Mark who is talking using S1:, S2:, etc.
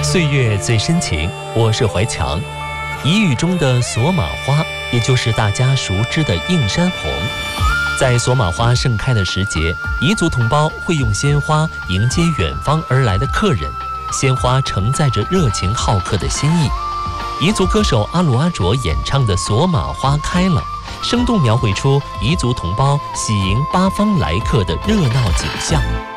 S1: 岁月最深情，我是怀强。彝语中的索玛花，也就是大家熟知的映山红。在索玛花盛开的时节，彝族同胞会用鲜花迎接远方而来的客人，鲜花承载着热情好客的心意。彝族歌手阿鲁阿卓演唱的《索玛花开了》，生动描绘出彝族同胞喜迎八方来客的热闹景象。